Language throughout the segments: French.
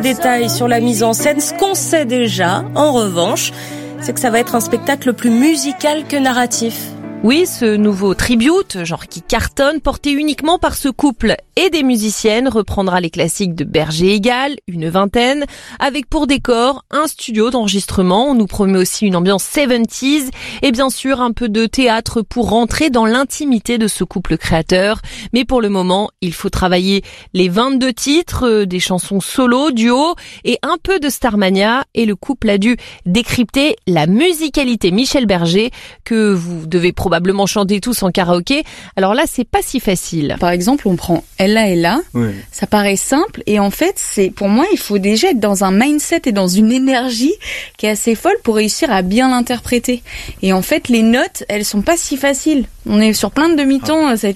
détails sur la mise en scène. Ce qu'on sait déjà, en revanche, c'est que ça va être un spectacle plus musical que narratif. Oui, ce nouveau tribute, genre qui cartonne, porté uniquement par ce couple et des musiciennes, reprendra les classiques de Berger et Gall, une vingtaine, avec pour décor un studio d'enregistrement. On nous promet aussi une ambiance 70s et bien sûr un peu de théâtre pour rentrer dans l'intimité de ce couple créateur. Mais pour le moment, il faut travailler les 22 titres, des chansons solo, duo et un peu de Starmania. Et le couple a dû décrypter la musicalité Michel Berger que vous devez probablement chanter tous en karaoké. Alors là, c'est pas si facile. Par exemple, on prend Ella, oui. Ça paraît simple et en fait, pour moi, il faut déjà être dans un mindset et dans une énergie qui est assez folle pour réussir à bien l'interpréter. Et en fait, les notes, elles sont pas si faciles. On est sur plein de demi-tons, c'est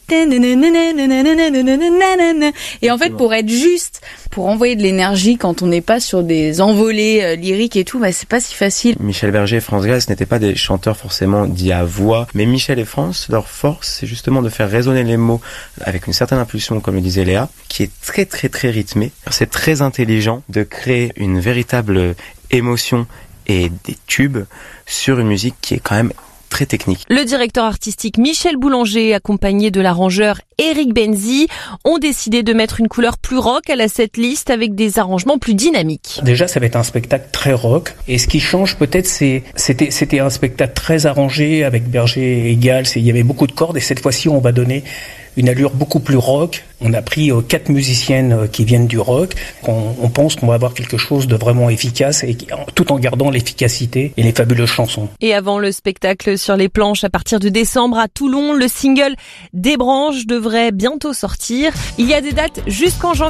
et en fait, pour être juste, pour envoyer de l'énergie quand on n'est pas sur des envolées lyriques et tout, c'est pas si facile. Michel Berger et France Gall, ce n'étaient pas des chanteurs forcément dits à voix, mais Michel et France, leur force, c'est justement de faire résonner les mots avec une certaine impulsion, comme le disait Léa, qui est très très très rythmée. C'est très intelligent de créer une véritable émotion et des tubes sur une musique qui est quand même très technique. Le directeur artistique Michel Boulanger, accompagné de l'arrangeur Eric Benzi, ont décidé de mettre une couleur plus rock à la setlist avec des arrangements plus dynamiques. Déjà, ça va être un spectacle très rock. Et ce qui change peut-être, c'était un spectacle très arrangé avec Berger et Gall. Il y avait beaucoup de cordes et cette fois-ci, on va donner une allure beaucoup plus rock. On a pris 4 musiciennes qui viennent du rock. On pense qu'on va avoir quelque chose de vraiment efficace et tout en gardant l'efficacité et les fabuleuses chansons. Et avant le spectacle sur les planches à partir de décembre à Toulon, le single Des branches devrait bientôt sortir. Il y a des dates jusqu'en janvier.